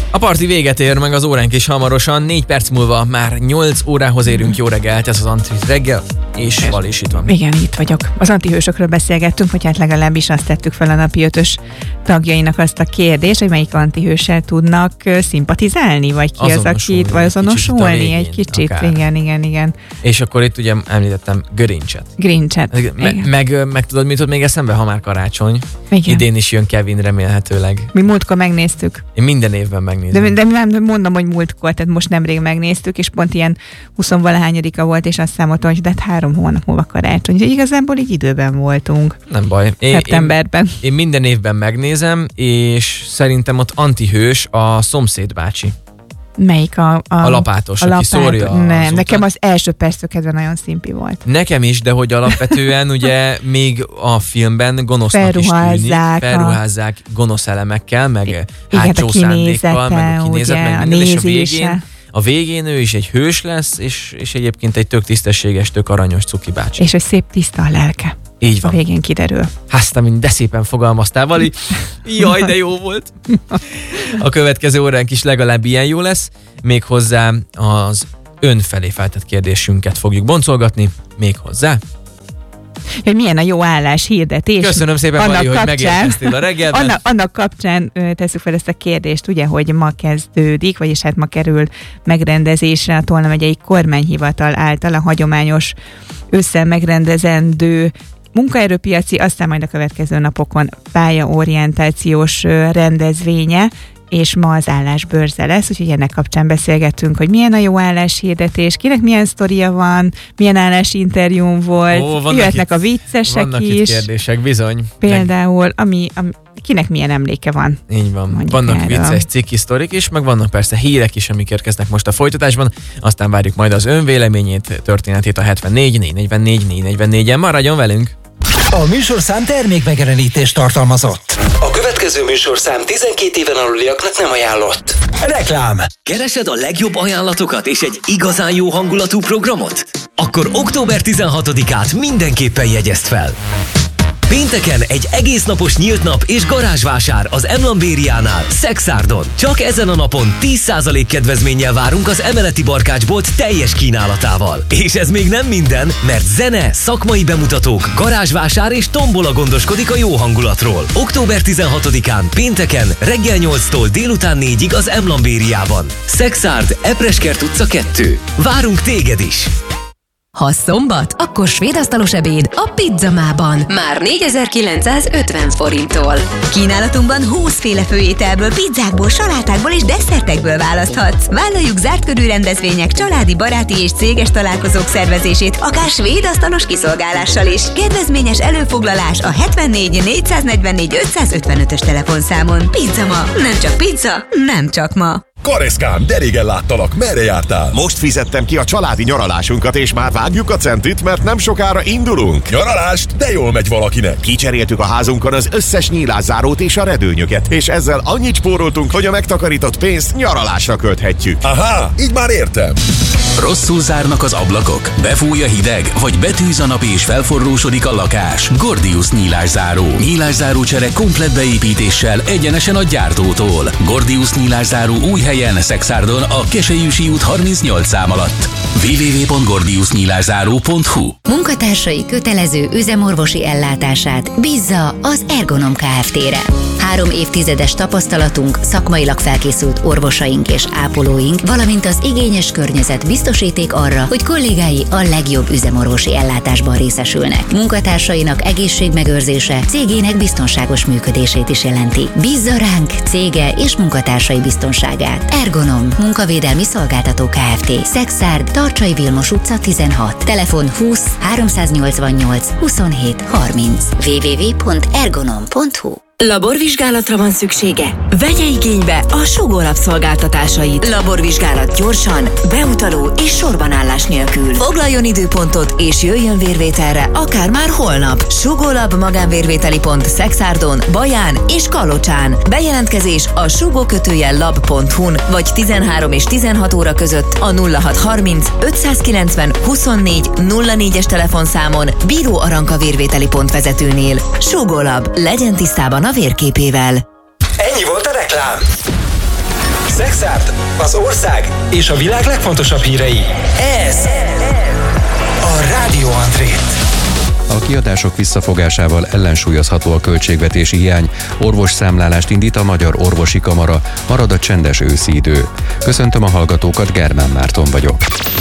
A parti véget ér, meg az óránk is hamarosan. 4 perc múlva már 8 órához érünk. Jó reggelt, ez az Antihős reggel, és Val is itt van. Igen, itt vagyok. Az antihősökről beszélgettünk, hogy hát legalábbis azt tettük fel a napi 5-ös tagjainak azt a kérdést, hogy melyik antihőssel tudnak szimpatizálni, vagy ki az, aki vagy azonosulni egy kicsit. Igen. És akkor itt ugye említettem Grincset. Meg tudod, mit tud még eszembe, ha már karácsony? Igen. Idén is jön Kevin remélhetőleg. Mi múltkor megnéztük. Én minden évben megnézem. De mondom, hogy múltkor, tehát most nemrég megnéztük, és pont ilyen 20-valahányadika volt, és azt számoltam, hogy de 3 hónap múlva karácsony. Úgyhogy igazából így időben voltunk. Nem baj. Szeptemberben. Én minden évben megnézem, és szerintem ott antihős a szomszéd bácsi. Melyik a lapátos, aki szórja. Nem, nekem az első perctől kezdve nagyon szimpi volt. Nekem is, de hogy alapvetően ugye még a filmben gonosznak is tűnik. Felruházzák gonosz elemekkel, meg hátsó szándékkal, meg a kinézet, meg minden, és a végén ő is egy hős lesz, és egyébként egy tök tisztességes, tök aranyos cuki bácsi. És hogy szép tiszta a lelke. Így van. A végén kiderül. De szépen fogalmaztál, Vali. Jaj, de jó volt. A következő óránk is legalább ilyen jó lesz. Méghozzá az ön felé feltett kérdésünket fogjuk boncolgatni. Méghozzá. Hogy milyen a jó állás hirdetés. Köszönöm szépen, Vali, hogy megérkeztél a reggelben. Annak kapcsán tesszük fel ezt a kérdést, ugye, hogy ma kezdődik, vagyis hát ma kerül megrendezésre a Tolna megyei kormányhivatal által a hagyományos ősszel megrendezendő munkaerőpiaci, aztán majd a következő napokon pályaorientációs rendezvénye, és ma az állásbörze lesz, úgyhogy ennek kapcsán beszélgettünk, hogy milyen a jó álláshirdetés, kinek milyen sztoria van, milyen állásinterjún volt, jöhetnek a viccesek vannak is. Vannak itt kérdések, bizony. Például, kinek milyen emléke van. Így van. Vannak vicces cikki sztorik is, meg vannak persze hírek is, amik érkeznek most a folytatásban, aztán várjuk majd az ön véleményét, történetét a 74 444 444-en. Maradjon velünk! A műsorszám termékmegjelenítést tartalmazott. A következő műsorszám 12 éven aluliaknak nem ajánlott. Reklám. Keresed a legjobb ajánlatokat és egy igazán jó hangulatú programot? Akkor október 16-át mindenképpen jegyezd fel. Pénteken egy egész napos nyílt nap és garázsvásár az Emlambériánál, Szexárdon. Csak ezen a napon 10% kedvezménnyel várunk az emeleti barkácsbolt teljes kínálatával. És ez még nem minden, mert zene, szakmai bemutatók, garázsvásár és tombola gondoskodik a jó hangulatról. Október 16-án pénteken reggel 8-tól délután 4-ig az Emlambériában. Szexárd, Epreskert utca 2. Várunk téged is! Ha szombat, akkor svédasztalos ebéd a Pizzamában. Már 4950 forinttól. Kínálatunkban 20 féle főételből, pizzákból, salátákból és desszertekből választhatsz. Vállaljuk zárt körű rendezvények, családi, baráti és céges találkozók szervezését, akár svédasztalos kiszolgálással is. Kedvezményes előfoglalás a 74 444 555-ös telefonszámon. Pizzama, nem csak pizza, nem csak ma. Kareszkám, de régen láttalak, merre jártál? Most fizettem ki a családi nyaralásunkat, és már vágjuk a centit, mert nem sokára indulunk. Nyaralást? De jól megy valakinek. Kicseréltük a házunkon az összes nyílászárót és a redőnyöket, és ezzel annyit spóroltunk, hogy a megtakarított pénzt nyaralásra költhetjük. Aha, így már értem. Rosszul zárnak az ablakok, befúj a hideg, vagy betűz a nap és felforrósodik a lakás. Gordius nyílászáró. Nyílászáró csere komplett beépítéssel egyenesen a gyártótól. Gordius nyílászáró új helyen, Szexárdon, a Keselyűsi út 38 szám alatt. www.gordiusnyílászáró.hu. Munkatársai kötelező üzemorvosi ellátását bízza az Ergonom Kft-re. 3 évtizedes tapasztalatunk, szakmailag felkészült orvosaink és ápolóink, valamint az igényes környezet biztosíték arra, hogy kollégái a legjobb üzemorvosi ellátásban részesülnek. Munkatársainak egészségmegőrzése cégének biztonságos működését is jelenti. Bízza ránk cége és munkatársai biztonságát. Ergonom, munkavédelmi szolgáltató Kft. Szexárd, Tarcsai Vilmos utca 16. Telefon 20 388 27 30. www.ergonom.hu. Laborvizsgálatra van szüksége? Vegye igénybe a Sugó Lab szolgáltatásait. Laborvizsgálat gyorsan, beutaló és sorbanállás nélkül. Foglaljon időpontot és jöjjön vérvételre, akár már holnap. Sugó Lab magánvérvételi pont Szexárdon, Baján és Kalocsán. Bejelentkezés a sugó-lab.hu-n vagy 13 és 16 óra között a 0630 590 24 04-es telefonszámon Bíró Aranka vérvételi pont vezetőnél. Sugó Lab, legyen tisztában a vérképével. Ennyi volt a reklám. Szexárd, az ország és a világ legfontosabb hírei. Ez a Rádió Andrét. A kiadások visszafogásával ellensúlyozható a költségvetési hiány. Orvosszámlálást indít a Magyar Orvosi Kamara. Marad a csendes őszi idő. Köszöntöm a hallgatókat, Germán Márton vagyok.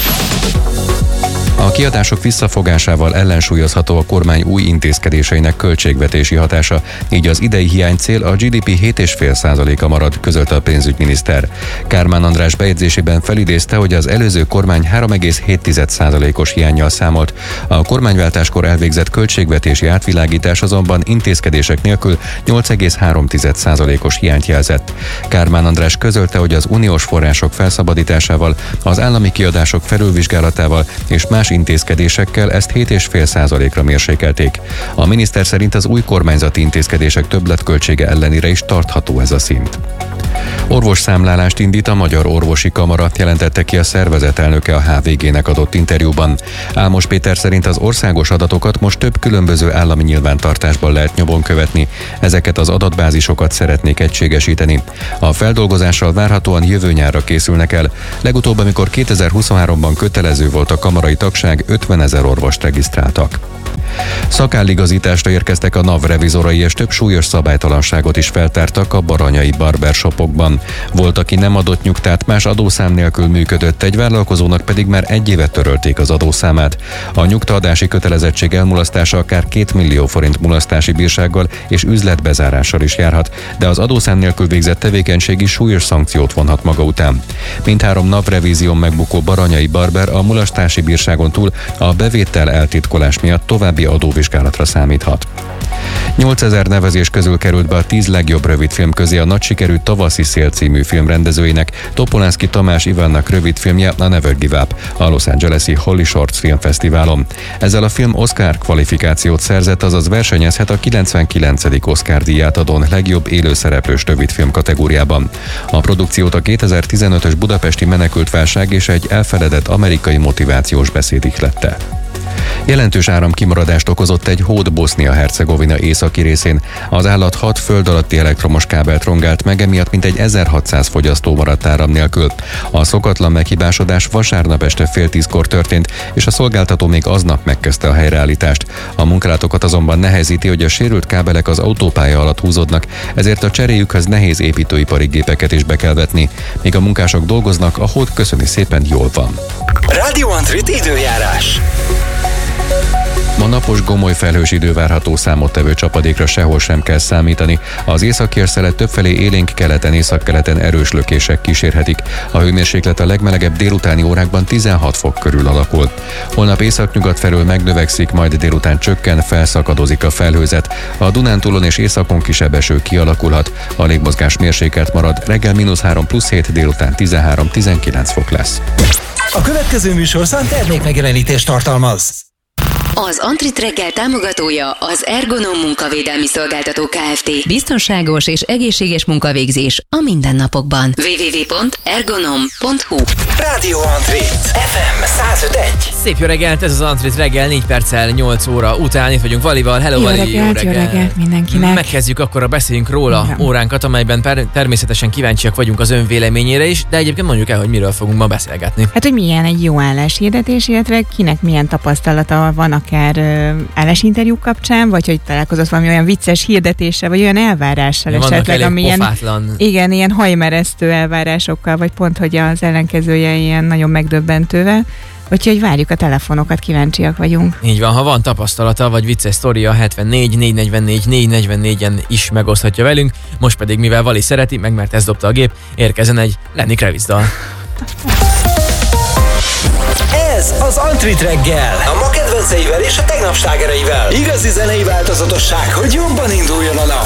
A kiadások visszafogásával ellensúlyozható a kormány új intézkedéseinek költségvetési hatása, így az idei hiánycél a GDP 7,5%-a marad, közölte a pénzügyminiszter. Kármán András bejegyzésében felidézte, hogy az előző kormány 3,7%-os hiánnyal számolt. A kormányváltáskor elvégzett költségvetési átvilágítás azonban intézkedések nélkül 8,3%-os hiányt jelzett. Kármán András közölte, hogy az uniós források felszabadításával, az állami kiadások felülvizsgálatával és más intézkedésekkel ezt 7,5%-ra mérsékelték. A miniszter szerint az új kormányzati intézkedések többletköltsége ellenére is tartható ez a szint. Orvosszámlálást indít a Magyar Orvosi Kamara, jelentette ki a szervezet elnöke a HVG-nek adott interjúban. Álmos Péter szerint az országos adatokat most több különböző állami nyilvántartásban lehet nyomon követni. Ezeket az adatbázisokat szeretnék egységesíteni. A feldolgozással várhatóan jövő nyárra készülnek el. Legutóbb, amikor 2023-ban kötelező volt a kamarai tagság, 50 000 orvost regisztráltak. Szakálligazításra érkeztek a NAV revizorai, és több súlyos szabálytalanságot is feltártak a baranyai barbershopokban. Volt, aki nem adott nyugtát, más adószám nélkül működött, egy vállalkozónak pedig már 1 évet törölték az adószámát. A nyugtaadási kötelezettség elmulasztása akár 2 millió forint mulasztási bírsággal és üzletbezárással is járhat, de az adószám nélkül végzett tevékenység is súlyos szankciót vonhat maga után. Mindhárom NAV revízión megbukó baranyai barber a mulasztási bírságon túl a bevétel eltitkolás miatt további adóvizsgálatra számíthat. 8000 nevezés közül került be a 10 legjobb rövidfilm közé a nagy sikerű Tavaszi szél című film rendezőinek, Topolánszky Tamás Ivánnak rövidfilmje a Never Give Up a Los Angeles-i Holly Shorts filmfesztiválon. Ezzel a film Oscar kvalifikációt szerzett, azaz versenyezhet a 99. Oscar díját adón legjobb élőszereplős rövidfilm kategóriában. A produkciót a 2015-ös budapesti menekültválság és egy elfeledett amerikai motivációs beszéd ihlette. Jelentős áramkimaradást okozott egy hód Bosznia-Hercegovina északi részén. Az állat 6 föld alatti elektromos kábelt rongált meg, emiatt mintegy 1600 fogyasztó maradt áram nélkül. A szokatlan meghibásodás vasárnap este fél 10-kor történt, és a szolgáltató még aznap megkezdte a helyreállítást. A munkálatokat azonban nehezíti, hogy a sérült kábelek az autópálya alatt húzódnak, ezért a cseréjükhöz nehéz építőipari gépeket is be kell vetni. Míg a munkások dolgoznak, a hód köszöni szépen jól van. Rádió Andrét időjárás. Ma napos, gomoly felhős idő várható, számottevő csapadékra sehol sem kell számítani. Az északérszele többfelé élénk keleten, északkeleten erős lökések kísérhetik. A hőmérséklet a legmelegebb délutáni órákban 16 fok körül alakul. Holnap északnyugat felől megnövekszik, majd délután csökken, felszakadozik a felhőzet. A Dunántúlon és északon kisebb eső kialakulhat. A légmozgás mérsékelt marad, reggel -3 + 7, délután 13-19 fok lesz. A következő műsorszám termékmegjelenítést tartalmaz. Az Antrit reggel támogatója az Ergonom munkavédelmi szolgáltató Kft. Biztonságos és egészséges munkavégzés a mindennapokban. www.ergonom.hu. Rádió Antrit FM 105.1. Szép jó reggelt, ez az Antrit reggel, 4 perccel 8 óra után. Itt vagyunk Valival. Hello, Vali, jó reggelt mindenkinek. Megkezdjük akkor beszéljünk róla óránkat, amelyben természetesen kíváncsiak vagyunk az ön véleményére is, de egyébként mondjuk el, hogy miről fogunk ma beszélgetni. Hát, hogy milyen egy jó álláshirdetés, illetve kinek milyen tapasztalata van akár állásinterjú kapcsán, vagy hogy találkozott valami olyan vicces hirdetéssel, vagy olyan elvárással esetleg, ami ilyen hajmeresztő elvárásokkal, vagy pont, hogy az ellenkezője ilyen nagyon megdöbbentővel. Úgyhogy várjuk a telefonokat, kíváncsiak vagyunk. Így van, ha van tapasztalata, vagy vicces sztoria, 74 444 444-en is megoszthatja velünk. Most pedig, mivel Vali szereti, meg mert ezt dobta a gép, érkezzen egy Lenny Kravitz dal. Ez az Antrit reggel, a ma kedvenceivel és a tegnap slágereivel. Igazi zenei változatosság, hogy jobban induljon a nap.